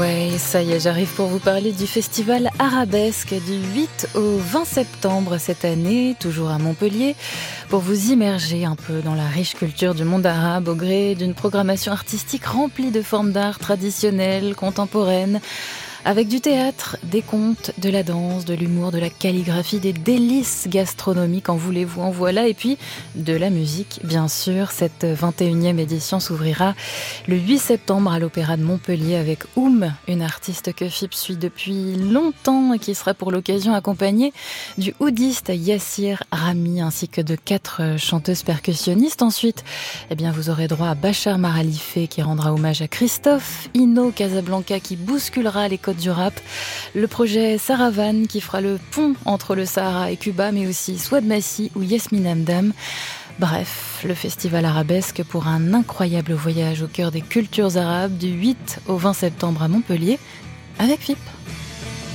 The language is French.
Ouais, ça y est, j'arrive pour vous parler du festival Arabesque du 8 au 20 septembre cette année, toujours à Montpellier, pour vous immerger un peu dans la riche culture du monde arabe au gré d'une programmation artistique remplie de formes d'art traditionnelles, contemporaines, avec du théâtre, des contes, de la danse, de l'humour, de la calligraphie, des délices gastronomiques, en voulez-vous, en voilà, et puis de la musique, bien sûr. Cette 21e édition s'ouvrira le 8 septembre à l'Opéra de Montpellier avec une artiste que FIP suit depuis longtemps et qui sera pour l'occasion accompagnée du oudiste Yassir Rami ainsi que de 4 chanteuses percussionnistes. Ensuite, vous aurez droit à Bachar Maralifé qui rendra hommage à Christophe, Ino Casablanca qui bousculera les côtes du rap, le projet Saravan qui fera le pont entre le Sahara et Cuba, mais aussi Souad Massi ou Yasmine Hamdam. Bref, le festival Arabesque pour un incroyable voyage au cœur des cultures arabes du 8 au 20 septembre à Montpellier avec FIP.